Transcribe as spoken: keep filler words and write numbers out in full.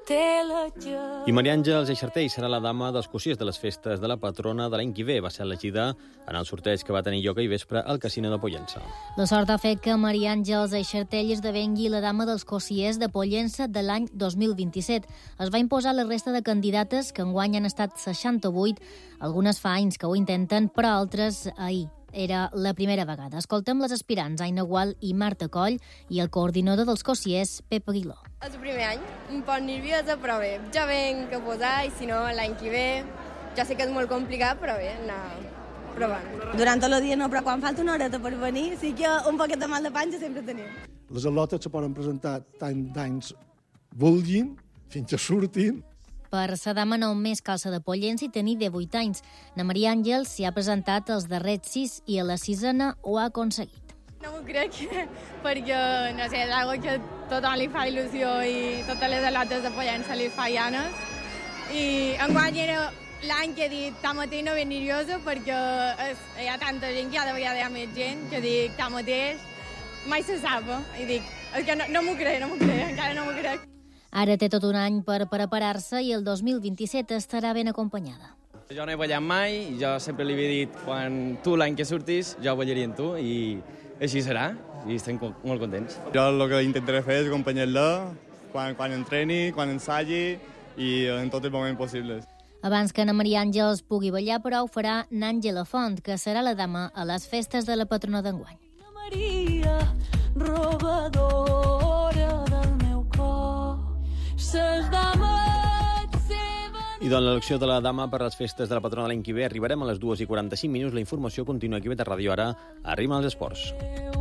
I Maria Àngels Eixartell serà la dama dels cossiers de les festes de la patrona de l'any que ve. Va ser elegida en el sorteig que va tenir lloc ahir vespre al Casino de Pollença. La sort ha fet que Maria Àngels Eixartell esdevengui la dama dels cossiers de Pollença de l'any dos mil vint-i-set. Es va imposar la resta de candidates, que enguany han estat seixanta-vuit. Algunes fa anys que ho intenten, però altres ahir. Era la primera vegada. Escoltem les aspirants Aina Gual i Marta Coll i el coordinador dels cossiers, Pep Aguiló. És el primer any, un poc nerviosa, però bé. Ja venc a posar i si no, l'any que ve, ja sé que és molt complicat, però bé, anar provant. Durant tot el dia no, però quan falta una horeta per venir, sí que un poquet de mal de panxa sempre tenim. Les al·lotes se poden presentar tant d'anys vulguin, fins que surtin. Per ser dama només cal ser de Pollença i tenir divuit anys. Na Maria Àngels s'hi ha presentat els darrers sis i a la sisena ho ha aconseguit. No m'ho crec, perquè, no sé, és algo que a tothom li fa il·lusió i totes les al·lotes de Pollença li fa llanes. I enguany era l'any que he dit, tanmateix no ben nerviosa, perquè és, hi ha tanta gent, cada vegada hi ha més gent, que dic, tanmateix, mai se sap. I dic, és que no, no m'ho crec, no m'ho crec, encara no m'ho crec. Ara té tot un any per preparar-se i el dos mil vint-i-set estarà ben acompanyada. Jo no he ballat mai, jo sempre li havia dit, quan tu l'any que surtis, jo ballaria amb tu, i així serà, i estem molt contents. Jo el que intentaré fer és acompanyar-la quan, quan entreni, quan ensaigi i en tots els moments possibles. Abans que na Maria Àngels pugui ballar, però ho farà n'Àngela Font, que serà la dama a les festes de la patrona d'enguany. Maria, robadora del meu cor, ses dames seven... I doncs l'elecció de la dama per les festes de la patrona de l'any que ve arribarem a les dues i quaranta-cinc minuts. La informació continua aquí a Ràdio. Ara arriben els esports.